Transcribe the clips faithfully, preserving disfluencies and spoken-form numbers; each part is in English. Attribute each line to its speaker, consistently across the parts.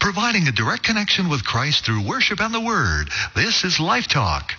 Speaker 1: providing a direct connection with Christ through worship and the Word. This is Life Talk.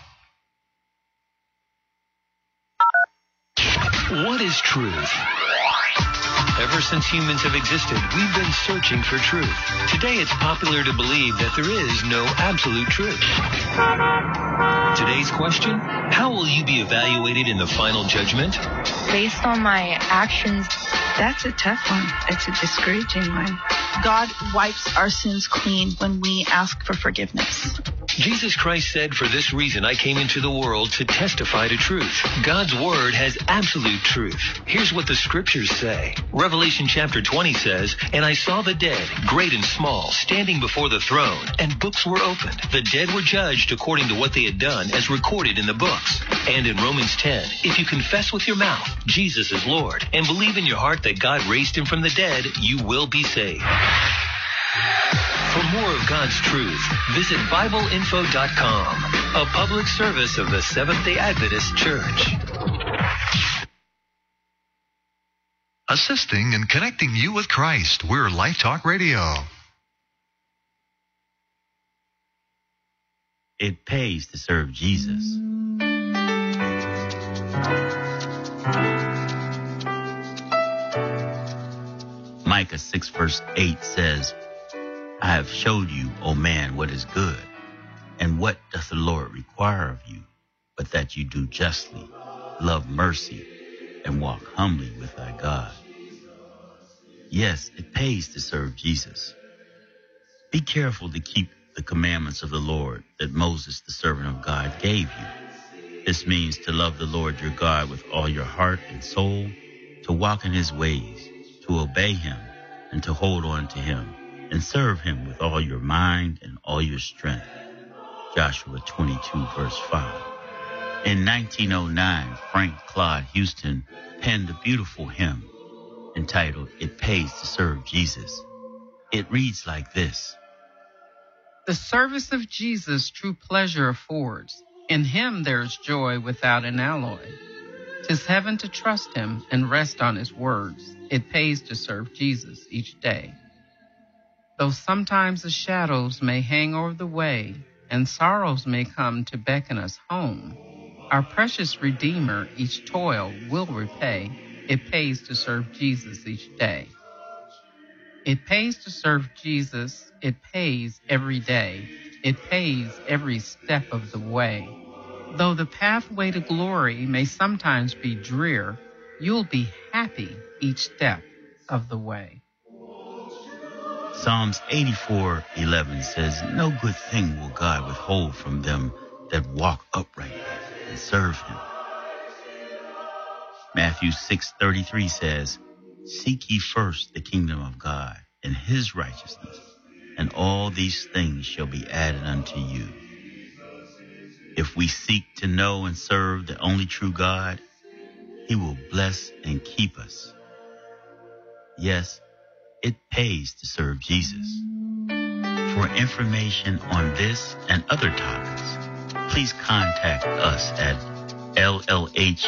Speaker 2: What is truth? Ever since humans have existed, we've been searching for truth. Today, it's popular to believe that there is no absolute truth. Today's question, how will you be evaluated in the final judgment?
Speaker 3: Based on my actions, that's a tough one. It's a discouraging one.
Speaker 4: God wipes our sins clean when we ask for forgiveness.
Speaker 2: Jesus Christ said, "For this reason I came into the world to testify to truth." God's word has absolute truth. Here's what the scriptures say. Revelation chapter twenty says, "And I saw the dead, great and small, standing before the throne, and books were opened. The dead were judged according to what they had done, as recorded in the books." And in Romans ten, "If you confess with your mouth Jesus is Lord, and believe in your heart that God raised him from the dead, you will be saved." For more of God's truth, visit Bible info dot com, a public service of the Seventh-day Adventist Church.
Speaker 1: Assisting and connecting you with Christ. We're Life Talk Radio.
Speaker 5: It pays to serve Jesus. Micah six verse eight says, "I have showed you, O man, what is good, and what doth the Lord require of you, but that you do justly, love mercy, and walk humbly with thy God." Yes, it pays to serve Jesus. Be careful to keep the commandments of the Lord that Moses, the servant of God, gave you. This means to love the Lord your God with all your heart and soul, to walk in his ways, to obey him, and to hold on to him, and serve him with all your mind and all your strength. Joshua twenty-two, verse five. In nineteen oh nine, Frank Claude Houston penned a beautiful hymn entitled, "It Pays to Serve Jesus." It reads like this.
Speaker 6: The service of Jesus true pleasure affords. In him there's joy without an alloy. 'Tis heaven to trust him and rest on his words. It pays to serve Jesus each day. Though sometimes the shadows may hang over the way, and sorrows may come to beckon us home, our precious Redeemer each toil will repay. It pays to serve Jesus each day. It pays to serve Jesus. It pays every day. It pays every step of the way. Though the pathway to glory may sometimes be drear, you'll be happy each step of the way.
Speaker 5: Psalms eighty-four eleven says, "No good thing will God withhold from them that walk uprightly and serve him." Matthew six thirty-three says, "Seek ye first the kingdom of God and his righteousness, and all these things shall be added unto you." If we seek to know and serve the only true God, he will bless and keep us. Yes, it pays to serve Jesus. For information on this and other topics, please contact us at L L H